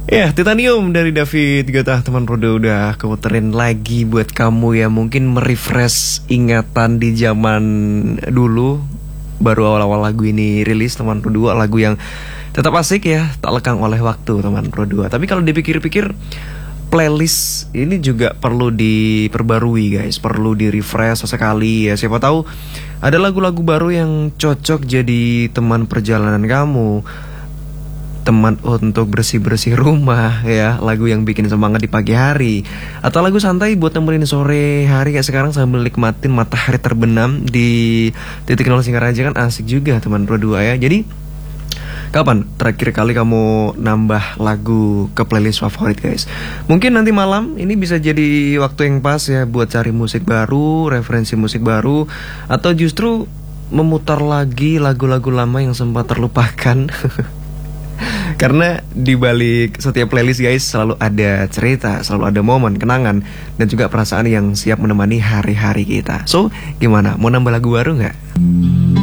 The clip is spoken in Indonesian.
Ya, Titanium dari David Guetta, teman Rodo udah kemuterin lagi buat kamu ya. Mungkin merefresh ingatan di zaman dulu. Baru awal-awal lagu ini rilis, teman Rodo. Lagu yang tetap asik ya, tak lekang oleh waktu, teman Rodo. Tapi kalau dipikir-pikir, playlist ini juga perlu diperbarui guys. Perlu di-refresh sesekali ya. Siapa tahu ada lagu-lagu baru yang cocok jadi teman perjalanan kamu, teman untuk bersih-bersih rumah ya, lagu yang bikin semangat di pagi hari, atau lagu santai buat nemenin sore hari kayak sekarang sambil nikmatin matahari terbenam di titik nol Singaraja, kan asik juga teman berdua ya. Jadi kapan terakhir kali kamu nambah lagu ke playlist favorit guys? Mungkin nanti malam ini bisa jadi waktu yang pas ya buat cari musik baru, referensi musik baru, atau justru memutar lagi lagu-lagu lama yang sempat terlupakan. Karena di balik setiap playlist guys selalu ada cerita, selalu ada momen, kenangan, dan juga perasaan yang siap menemani hari-hari kita. So, gimana? Mau nambah lagu baru nggak?